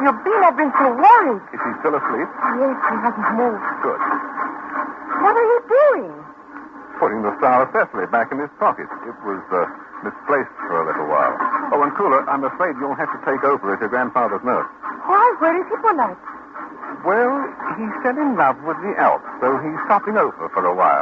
have you been? I've been so worried. Is he still asleep? Yes, he hasn't moved. Good. What are you doing? Putting the Star of Thessaly back in his pocket. It was misplaced for a little while. Oh, and Cooler, I'm afraid you'll have to take over as your grandfather's nurse. Why? Where is he tonight? Well, he fell in love with the Alps, so he's stopping over for a while.